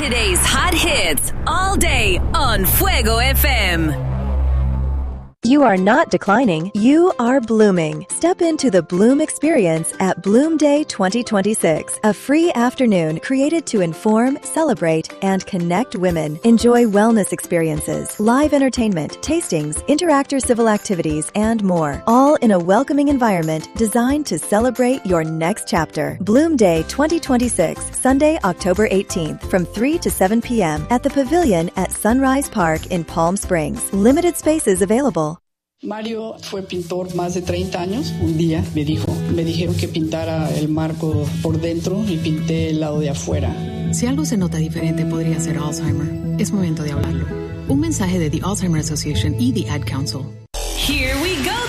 Today's hot hits all day on Fuego FM. You are not declining, you are blooming. Step into the Bloom experience at Bloom Day 2026, a free afternoon created to inform, celebrate, and connect women. Enjoy wellness experiences, live entertainment, tastings, interactive civil activities, and more, all in a welcoming environment designed to celebrate your next chapter. Bloom Day 2026, Sunday, October 18th, from 3 to 7 p.m. at the Pavilion at Sunrise Park in Palm Springs. Limited spaces available. Mario fue pintor más de 30 años. Un día me dijeron que pintara el marco por dentro y pinté el lado de afuera. Si algo se nota diferente podría ser Alzheimer. Es momento de hablarlo. Un mensaje de The Alzheimer Association y The Ad Council. Here we go.